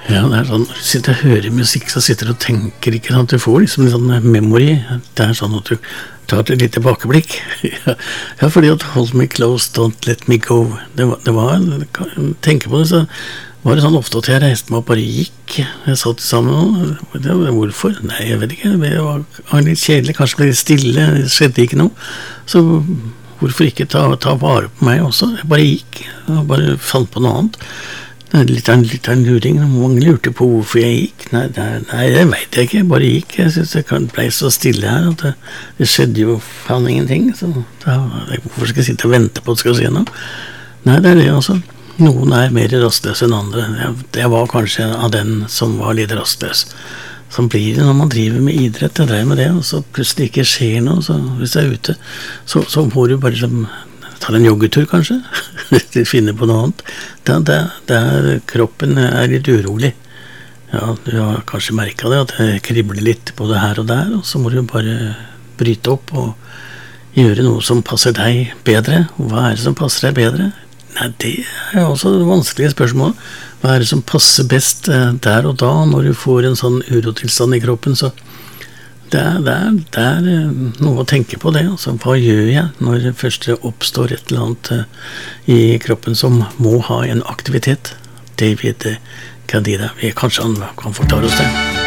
Ja, det sånn, når du sitter og hører musikk, så sitter du og tenker, ikke sant? Du får liksom en sånn memory. Det sånn at du tar et lite tilbakeblikk. Ja, fordi at hold me close, don't let me go. Det var tenker på det, så var det sånn ofte at jeg reiste meg og bare gikk. Jeg satt sammen, hvorfor? Nei, jeg vet ikke, det var litt kjedelig, kanskje ble litt stille, det skjedde ikke noe. Så hvorfor ikke ta vare på meg også? Jeg bare gikk, og bare fant på noe annet. Det litt av en luring. Mange lurte på hvorfor jeg gikk. Nei, det vet jeg ikke. Jeg bare gikk. Jeg synes det ble så stille her at det skjedde jo faen ingenting. Så hvorfor skal jeg sitte og vente på at det skal skje noe? Nei, det det altså. Noen mer rastløs enn andre. Jeg var kanskje av den som var litt rastløs. Som blir det når man driver med idrett. Jeg drev med det, og så plutselig ikke skjer noe. Så hvis jeg ute, så må du bare ta en joggetur kanskje, finne på noe annet. Kroppen litt urolig. Ja, du har kanskje merket det, at det kribler litt både her og der, og så må du bare bryte opp og gjøre noe som passer deg bedre. Hva det som passer deg bedre? Nei, det også et vanskelig spørsmål. Hva det som passer best der og da, når du får en sånn urotilstand i kroppen, så det noe å tenke på det. Altså, hva gjør jeg når det først oppstår et eller annet i kroppen som må ha en aktivitet? David Kadira, kanskje han kan forklare oss det.